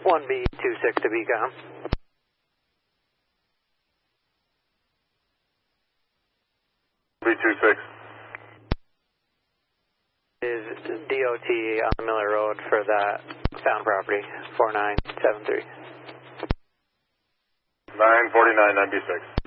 1B26 to Beacom. B26. Is DOT on Miller Road for that found property, 4973. 949, 9B6.